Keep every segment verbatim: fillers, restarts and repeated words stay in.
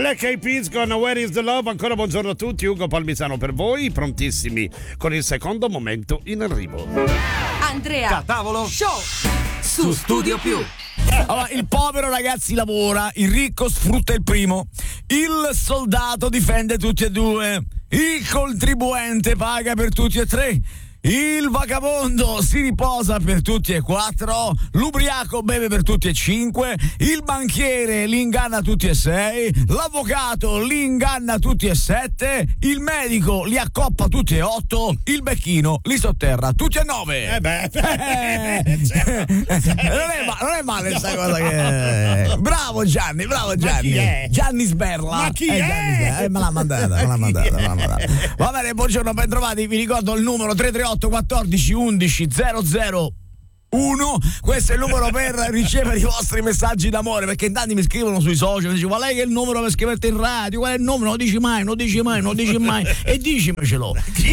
Black Eyed Peas con Where is the Love. Ancora buongiorno a tutti, Ugo Palmisano per voi, prontissimi con il secondo momento in arrivo. Andrea Da tavolo Show su Studio Più. Allora, il povero ragazzi lavora, il ricco sfrutta il primo, il soldato difende tutti e due, il contribuente paga per tutti e tre, il vagabondo si riposa per tutti e quattro, l'ubriaco beve per tutti e cinque, il banchiere li inganna tutti e sei, l'avvocato li inganna tutti e sette, il medico li accoppa tutti e otto, il becchino li sotterra tutti e nove. Eh beh, Eh, non, è ma- non è male questa cosa che... Bravo Gianni, bravo Gianni. chi è? Gianni Sberla. Ma chi Eh, è? Gianni Sberla. Eh, me l'ha mandata, me l'ha mandata, me l'ha mandata. Va bene, buongiorno, ben trovati. Vi ricordo il numero tre tre otto quattordici undici zero zero uno. Questo è il numero per ricevere i vostri messaggi d'amore, perché in tanti mi scrivono sui social, dice qual è che è il numero per scriverti in radio, qual è il numero, non lo dici mai, non lo dici mai, non lo dici mai e dicimecelo.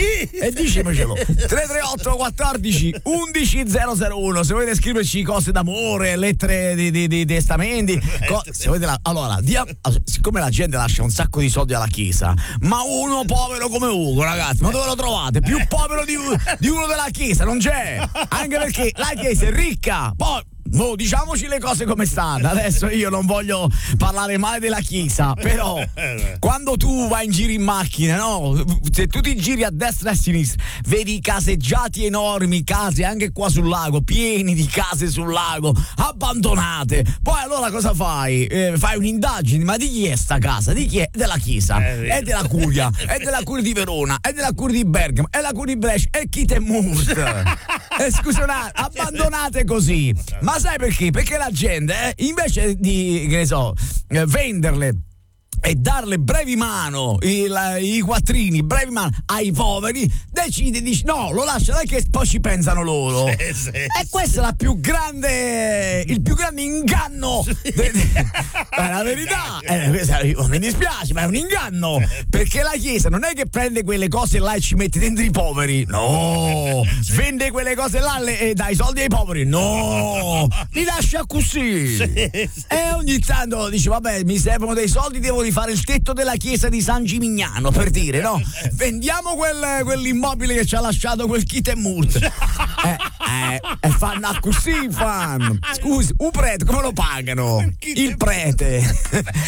E dicimecelo. tre tre otto quattordici undici zero zero uno. Se volete scriverci cose d'amore, lettere di, di, di testamenti, co- se volete la- allora, dia- siccome la gente lascia un sacco di soldi alla chiesa, ma uno povero come Ugo, ragazzi, ma dove lo trovate? Più povero di, di uno della chiesa non c'è, anche perché la chiesa è ricca. Poi oh, diciamoci le cose come stanno. Adesso io non voglio parlare male della chiesa, però quando tu vai in giro in macchina, no? Se tu ti giri a destra e a sinistra, vedi caseggiati enormi, case anche qua sul lago, pieni di case sul lago, abbandonate. Poi allora cosa fai? Eh, fai un'indagine, ma di chi è sta casa? Di chi è? Della chiesa, è della curia, è della curia di Verona, è della curia di Bergamo, è la curia di Brescia, è Chitemurt. Eh, scusate, abbandonate così. Ma sai perché? Perché la gente, eh, invece di, che ne so, eh, venderle e darle brevi mano, il, i quattrini, brevi mano ai poveri, decide di no, lo lascia là che poi ci pensano loro. Sì, sì, e questo è la più grande, il più grande inganno. de, de, è la verità. Eh, questa, mi dispiace, ma è un inganno. Perché la Chiesa non è che prende quelle cose là e ci mette dentro i poveri. No, vende quelle cose là e dà i soldi ai poveri. No, li lascia così. E ogni tanto dice vabbè, mi servono dei soldi, devo rifare il tetto della chiesa di San Gimignano, per dire, no? Vendiamo quel, quell'immobile che ci ha lasciato quel Chitemurt. Eh, eh, e fanno così, fanno. Scusi, un prete come lo pagano? Il prete.